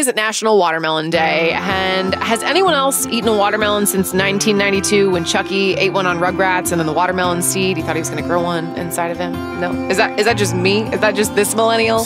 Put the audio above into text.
is National Watermelon Day, and has anyone else eaten a watermelon since 1992 when Chucky ate one on Rugrats and then the watermelon seed, he thought he was going to grow one inside of him? No? Is that just me? Is that just this millennial?